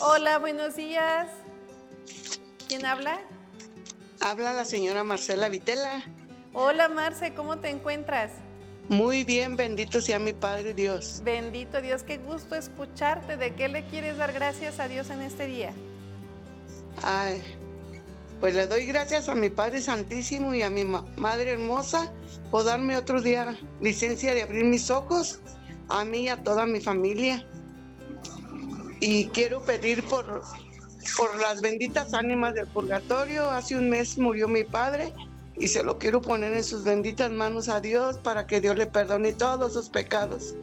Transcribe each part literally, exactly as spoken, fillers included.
Hola, buenos días. ¿Quién habla? Habla la señora Marcela Vitela. Hola, Marce, ¿cómo te encuentras? Muy bien, bendito sea mi Padre Dios. Bendito Dios, qué gusto escucharte. ¿De qué le quieres dar gracias a Dios en este día? Ay, pues le doy gracias a mi Padre Santísimo y a mi ma- Madre Hermosa por darme otro día licencia de abrir mis ojos, a mí y a toda mi familia. Y quiero pedir por, por las benditas ánimas del purgatorio. Hace un mes murió mi padre y se lo quiero poner en sus benditas manos a Dios para que Dios le perdone todos sus pecados.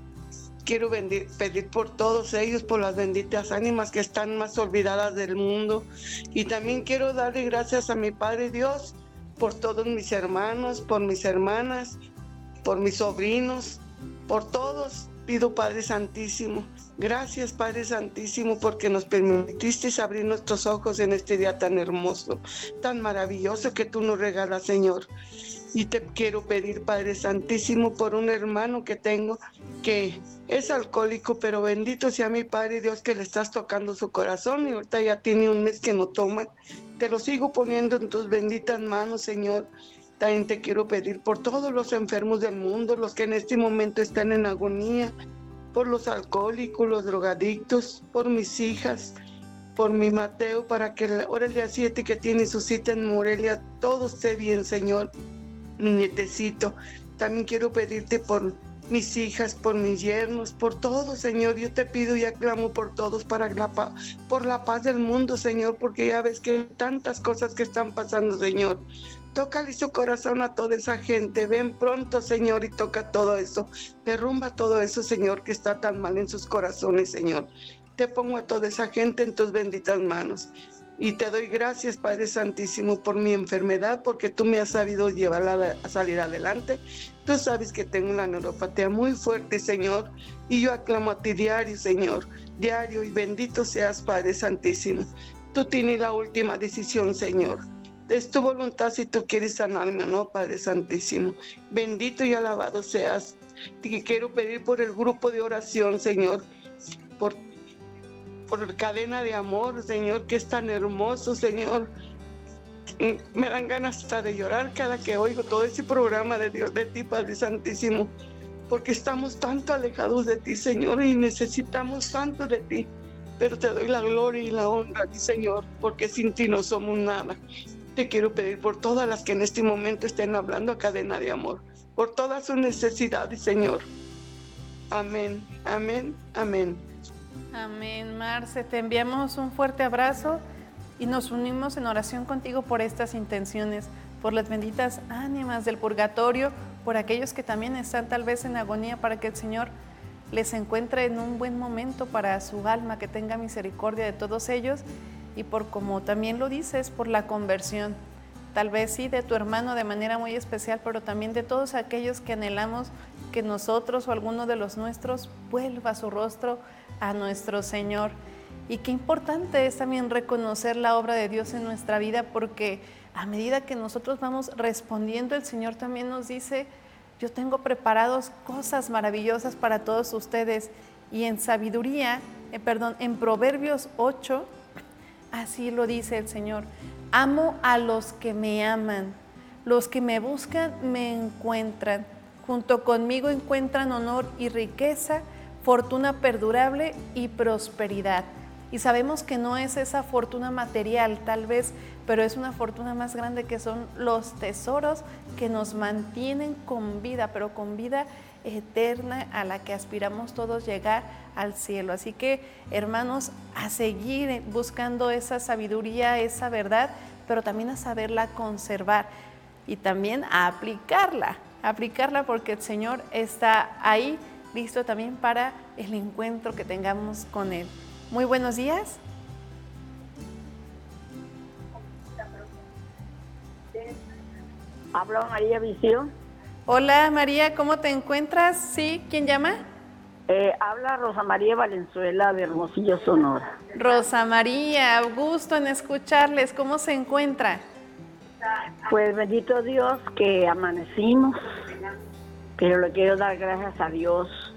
Quiero bendi- pedir por todos ellos, por las benditas ánimas que están más olvidadas del mundo. Y también quiero darle gracias a mi Padre Dios por todos mis hermanos, por mis hermanas, por mis sobrinos, por todos. Pido, Padre Santísimo, gracias, Padre Santísimo, porque nos permitiste abrir nuestros ojos en este día tan hermoso, tan maravilloso que tú nos regalas, Señor. Y te quiero pedir, Padre Santísimo, por un hermano que tengo que es alcohólico, pero bendito sea mi Padre Dios que le estás tocando su corazón y ahorita ya tiene un mes que no toma. Te lo sigo poniendo en tus benditas manos, Señor. También te quiero pedir por todos los enfermos del mundo, los que en este momento están en agonía, por los alcohólicos, los drogadictos, por mis hijas, por mi Mateo, para que ahora el día siete que tiene su cita en Morelia, todo esté bien, Señor. Mi nietecito, también quiero pedirte por mis hijas, por mis yernos, por todos, Señor. Yo te pido y aclamo por todos para la paz, por la paz del mundo, Señor, porque ya ves que hay tantas cosas que están pasando, Señor. Tócale su corazón a toda esa gente. Ven pronto, Señor, y toca todo eso. Derrumba todo eso, Señor, que está tan mal en sus corazones, Señor. Te pongo a toda esa gente en tus benditas manos. Y te doy gracias, Padre Santísimo, por mi enfermedad, porque tú me has sabido llevarla a salir adelante. Tú sabes que tengo una neuropatía muy fuerte, Señor, y yo aclamo a ti diario, Señor, diario, y bendito seas, Padre Santísimo. Tú tienes la última decisión, Señor. Es tu voluntad si tú quieres sanarme, ¿no, Padre Santísimo? Bendito y alabado seas. Te quiero pedir por el grupo de oración, Señor, por por cadena de amor, Señor, que es tan hermoso, Señor. Me dan ganas hasta de llorar cada que oigo todo ese programa de Dios, de ti, Padre Santísimo, porque estamos tanto alejados de ti, Señor, y necesitamos tanto de ti. Pero te doy la gloria y la honra, mi Señor, porque sin ti no somos nada. Te quiero pedir por todas las que en este momento estén hablando a cadena de amor, por todas sus necesidades, Señor. Amén, amén, amén. Amén, Marce. Te enviamos un fuerte abrazo y nos unimos en oración contigo por estas intenciones, por las benditas ánimas del purgatorio, por aquellos que también están tal vez en agonía, para que el Señor les encuentre en un buen momento para su alma, que tenga misericordia de todos ellos, y por, como también lo dices, por la conversión, tal vez sí de tu hermano de manera muy especial, pero también de todos aquellos que anhelamos que nosotros o alguno de los nuestros vuelva su rostro a nuestro Señor. Y qué importante es también reconocer la obra de Dios en nuestra vida, porque a medida que nosotros vamos respondiendo, el Señor también nos dice: yo tengo preparados cosas maravillosas para todos ustedes. Y en sabiduría, eh, perdón, en Proverbios ocho, así lo dice el Señor: amo a los que me aman, los que me buscan me encuentran, junto conmigo encuentran honor y riqueza, fortuna perdurable y prosperidad. Y sabemos que no es esa fortuna material, tal vez, pero es una fortuna más grande, que son los tesoros que nos mantienen con vida, pero con vida eterna, a la que aspiramos todos llegar al cielo. Así que, hermanos, a seguir buscando esa sabiduría, esa verdad, pero también a saberla conservar y también a aplicarla, aplicarla porque el Señor está ahí, listo también para el encuentro que tengamos con Él. Muy buenos días. Habla María Visión. Hola María, ¿cómo te encuentras? ¿Sí? ¿Quién llama? Eh, habla Rosa María Valenzuela de Hermosillo, Sonora. Rosa María, gusto en escucharles. ¿Cómo se encuentra? Pues bendito Dios que amanecimos, pero le quiero dar gracias a Dios